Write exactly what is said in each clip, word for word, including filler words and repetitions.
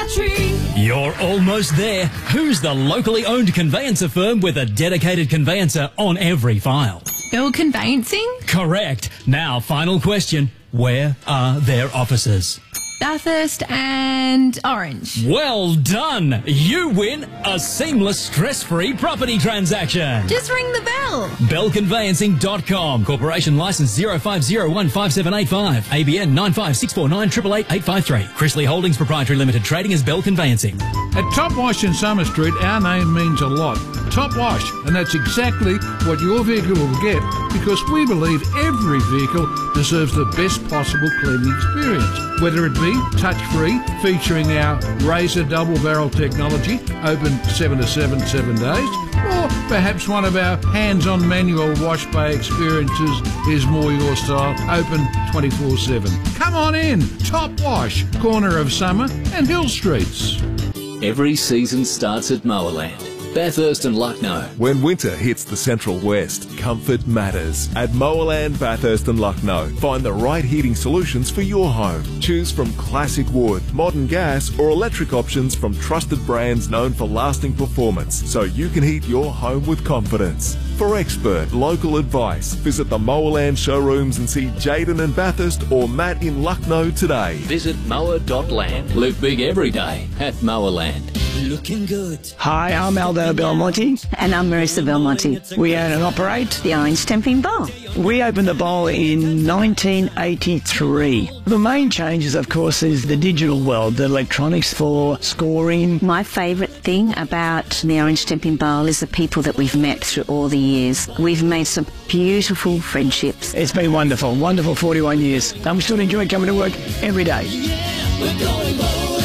country. You're almost there. Who's the locally owned conveyancer firm with a dedicated conveyancer on every file? Bell Conveyancing? Correct. Now, final question. Where are their offices? Bathurst and Orange. Well done. You win a seamless, stress-free property transaction. Just ring the bell. bell conveyancing dot com. Corporation license zero five zero one five seven eight five. A B N nine five six four nine eight eight eight eight five three. Chrisley Holdings Proprietary Limited. Trading as Bell Conveyancing. At Top Wash in Summer Street, our name means a lot. Top Wash, and that's exactly what your vehicle will get, because we believe every vehicle deserves the best possible cleaning experience. Whether it be touch-free, featuring our Razor double-barrel technology, open seven to seven, seven days, or perhaps one of our hands-on manual wash bay experiences is more your style, open twenty-four seven. Come on in, Top Wash, corner of Summer and Hill Streets. Every season starts at Mowerland, Bathurst and Lucknow. When winter hits the Central West, comfort matters. At Mowerland, Bathurst and Lucknow, find the right heating solutions for your home. Choose from classic wood, modern gas or electric options from trusted brands known for lasting performance, so you can heat your home with confidence. For expert local advice, visit the Mowerland showrooms and see Jaden in Bathurst or Matt in Lucknow today. Visit mower dot land. Live big every day at Mowerland. Looking good. Hi, I'm Aldo Belmonte. And I'm Marissa Belmonte. We own and operate the Orange Temping Bowl. We opened the bowl in nineteen eighty-three. The main changes, of course, is the digital world, the electronics for scoring. My favourite thing about the Orange Temping Bowl is the people that we've met through all the years. We've made some beautiful friendships. It's been wonderful, wonderful forty-one years. And we still enjoy coming to work every day. Yeah, we're going bowling.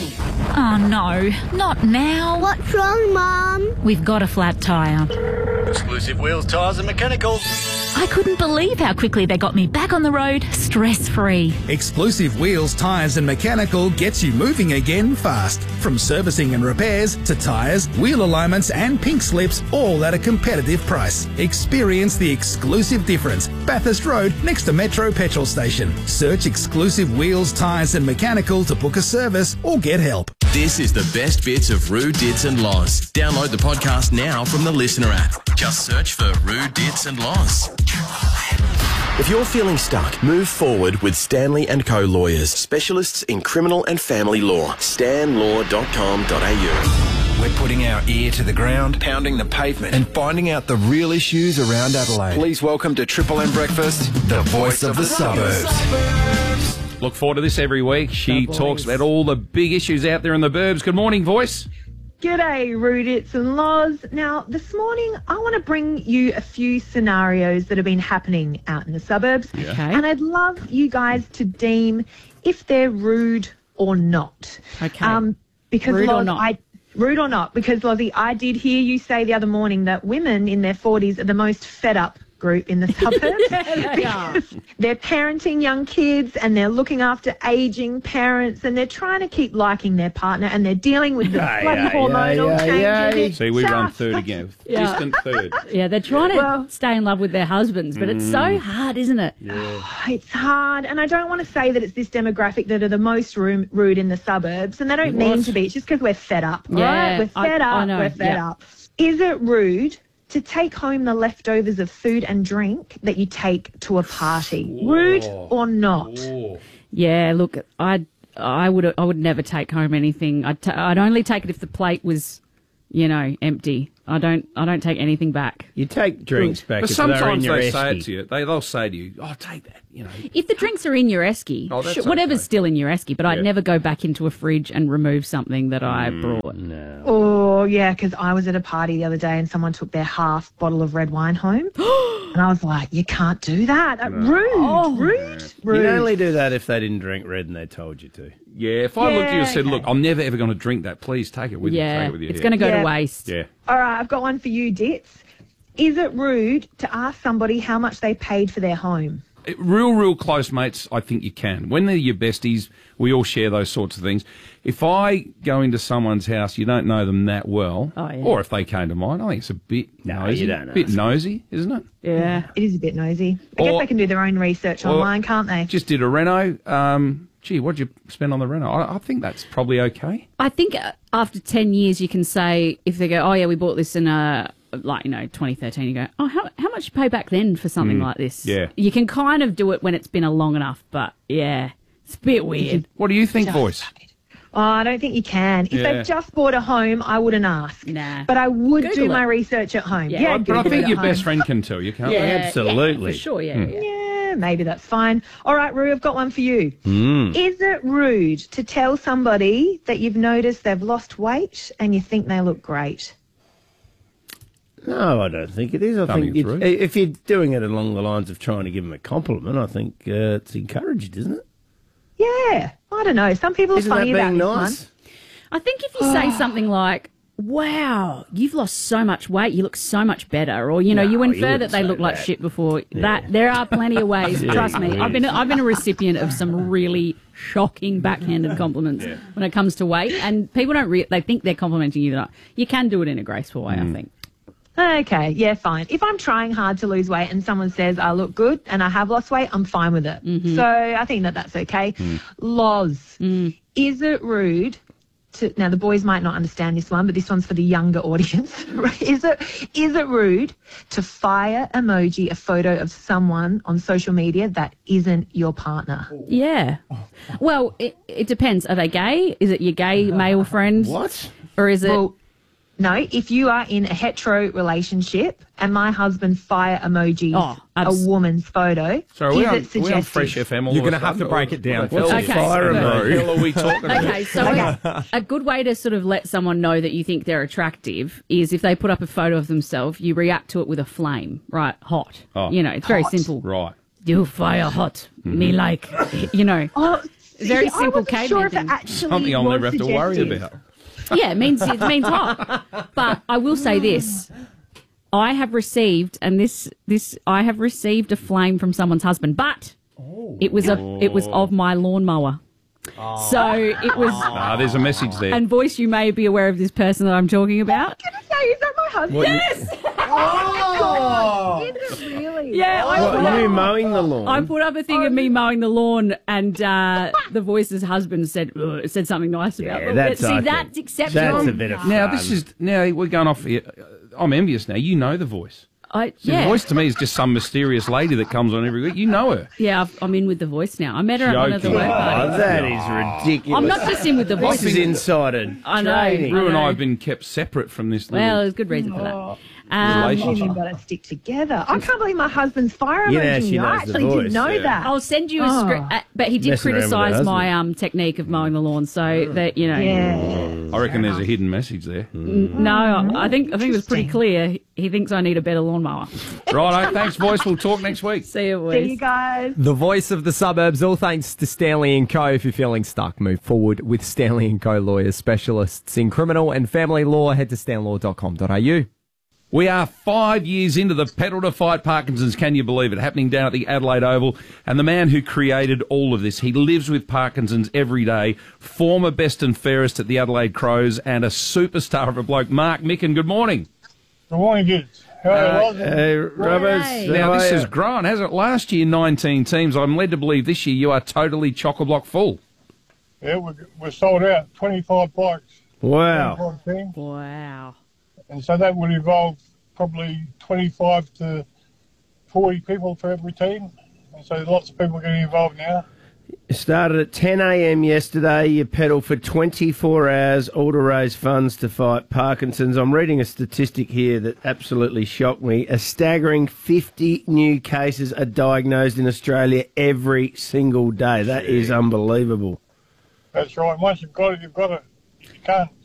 Oh no, not now. What's wrong, Mum? We've got a flat tyre. Exclusive Wheels, Tyres and Mechanicals. I couldn't believe how quickly they got me back on the road, stress-free. Exclusive Wheels, Tyres and Mechanical gets you moving again fast. From servicing and repairs to tyres, wheel alignments and pink slips, all at a competitive price. Experience the exclusive difference. Bathurst Road next to Metro Petrol Station. Search Exclusive Wheels, Tyres and Mechanical to book a service or get help. This is the best bits of Roo, Dits and Loz. Download the podcast now from the Listener app. Just search for Roo, Dits and Loz. If you're feeling stuck, move forward with Stanley and Co Lawyers, specialists in criminal and family law. stan law dot com dot a u. We're putting our ear to the ground, pounding the pavement, and finding out the real issues around Adelaide. Please welcome to Triple M Breakfast, the voice of the suburbs. Look forward to this every week. She talks about all the big issues out there in the burbs. Good morning, Voice. G'day, Rudits and Loz. Now, this morning, I want to bring you a few scenarios that have been happening out in the suburbs. Yeah. Okay. And I'd love you guys to deem if they're rude or not. Okay. Um, because Rude Loz, or not? I, rude or not, because, Lozzie, I did hear you say the other morning that women in their forties are the most fed up group in the suburbs. Yeah, they are. They're parenting young kids and they're looking after aging parents and they're trying to keep liking their partner and they're dealing with the Aye, bloody aye, hormonal aye, aye, changes. See, we It's run just- third again. Yeah. Distant third. Yeah, they're trying to Well- stay in love with their husbands, but it's so hard, isn't it? Yeah. It's hard, and I don't want to say that it's this demographic that are the most ru- rude in the suburbs, and they don't mean What? to be. It's just because we're fed up, Yeah, right? We're I- fed I up. know, We're fed yeah. up. Is it rude to take home the leftovers of food and drink that you take to a party? Rude or not? Yeah, look, I I would I would never take home anything. I'd ta- I'd only take it if the plate was, you know, empty. I don't I don't take anything back. You take drinks back But if they're in sometimes your they say esky. it to you. They, they'll say to you, oh, take that, you know. If the drinks are in your esky, Oh, that's sh- whatever's okay. still in your esky, but I'd Yeah. never go back into a fridge and remove something that I Mm. brought. No. Oh, yeah, because I was at a party the other day and someone took their half bottle of red wine home. And I was like, you can't do that. Uh, Rude, Oh. rude, rude. You'd only do that if they didn't drink red and they told you to. Yeah, if I looked at you and Yeah, said, okay. look, I'm never ever going to drink that, please take it with you. Take Yeah, it with you. it's yeah. going to go Yeah. to waste. Yeah. All right, I've got one for you, Dits. Is it rude to ask somebody how much they paid for their home? It- Real, real close mates, I think you can. When they're your besties, we all share those sorts of things. If I go into someone's house, you don't know them that well, Oh, yeah. or if they came to mine, I think it's a bit No, nosy. you don't bit ask. nosy, isn't it? Yeah. It is a bit nosy. I guess Or- they can do their own research or- online, can't they? Just did a reno, um, gee, what'd you spend on the reno? I, I think that's probably okay. I think uh, after ten years, you can say, if they go, oh, yeah, we bought this in, uh, like, you know, twenty thirteen, you go, oh, how, how much did you pay back then for something Mm, like this? yeah. You can kind of do it when it's been a long enough, but, yeah, it's a bit weird. What do you think, Just- Voice? Oh, I don't think you can. If Yeah. they've just bought a home, I wouldn't ask. Nah. But I would Google do it. my research at home. Yeah. Yeah, but I Google think it your at best home. friend can tell you, can't Yeah, they? yeah, Absolutely. for sure, yeah, Mm. yeah. Yeah, maybe that's fine. All right, Roo, I've got one for you. Mm. Is it rude to tell somebody that you've noticed they've lost weight and you think they look great? No, I don't think it is. I Don't think think it's it's, rude. if you're doing it along the lines of trying to give them a compliment, I think uh, it's encouraged, isn't it? Yeah, I don't know. Some people are Isn't that funny about being this nice? one. I think if you say something like, wow, you've lost so much weight, you look so much better, or, you know, No, you you infer wouldn't that they say look like that. shit before that. There are plenty of ways, Yeah, trust me. you I've been, would. I've been a recipient of some really shocking backhanded compliments when it comes to weight, and people don't, re- they think they're complimenting you. They're not. You can do it in a graceful way, I think. Okay, yeah, fine. If I'm trying hard to lose weight and someone says I look good and I have lost weight, I'm fine with it. Mm-hmm. So I think that that's okay. Mm. Loz, is it rude to, now the boys might not understand this one, but this one's for the younger audience. is it is it rude to fire emoji a photo of someone on social media that isn't your partner? Yeah. Well, it, it depends. Are they gay? Is it your gay male friends? What? Or is it... Well, no, if you are in a hetero relationship and my husband fire emojis Oh, a abs- woman's photo, So are is we, on, it are we suggestive? on Fresh F M all You're of a gonna have sudden, to break or it down what for the us. hell Okay. the hell are we talking about? Okay, so a, a good way to sort of let someone know that you think they're attractive is if they put up a photo of themselves, you react to it with a flame, right? Hot. Oh. You know, it's very Hot. simple. Right. You fire hot, me like, you know. Oh, Very see, simple I wasn't caveman sure if it thing. actually Something I'll was never have to worry suggestive. about. Yeah, it means it means hot. But I will say this: I have received, and this this I have received a flame from someone's husband, but it was a it was of my lawnmower. So it was. Ah, there's a message there. And voice, you may be aware of this person that I'm talking about. I was gonna say, is that my husband? What, you- Yes. Oh, is it really? Yeah, I What, put you up, mowing the lawn? I put up a thing of me mowing the lawn, and uh, the voice's husband said "Ugh," said something nice about Yeah, it. that's, See, I that's think, exceptional. That's a bit of Now fun. this is now we're going off here. I'm envious now. You know the voice. I, See, yeah. The voice to me is just some mysterious lady that comes on every week. You know her. Yeah, I've, I'm in with the voice now. I met her at one of the Joking. work Oh, parties. that is ridiculous. I'm not just in with the voice. This is insider I know. trading. Rue and I I know. have been kept separate from this. Well, little there's good reason for that. relationship. You've got to stick together. I can't believe my husband's fire You know, emoji. she I knows the actually voice, didn't know yeah. that. I'll send you a Oh. script. Uh, but he did Messing around with her criticise my husband. um, technique of mowing the lawn, so that, you know. Yeah. I reckon there's a hidden message there. No, I think I think it was pretty clear. He thinks I need a better lawnmower. Righto, thanks, voice. We'll talk next week. See you, See you boys. guys. The voice of the suburbs, all thanks to Stanley and Co. If you're feeling stuck, move forward with Stanley and Co. lawyers, specialists in criminal and family law. Head to stan law dot com dot a u. We are five years into the Pedal to Fight Parkinson's, can you believe it, happening down at the Adelaide Oval. And the man who created all of this, he lives with Parkinson's every day, former best and fairest at the Adelaide Crows and a superstar of a bloke, Mark Micken. Good morning. Good morning, kids. How Uh, are you? Hey, Robbers. Now, how this are has you? grown, hasn't it? Last year, nineteen teams. I'm led to believe this year you are totally chock-a-block full. Yeah, we we're sold out. twenty-five bikes. Wow. twenty-five teams. Wow. And so that would involve probably twenty-five to forty people for every team. And so lots of people getting involved now. It started at ten a.m. yesterday. You pedal for twenty-four hours, all to raise funds to fight Parkinson's. I'm reading a statistic here that absolutely shocked me. A staggering fifty new cases are diagnosed in Australia every single day. That is unbelievable. That's right. Once you've got it, you've got it. You can't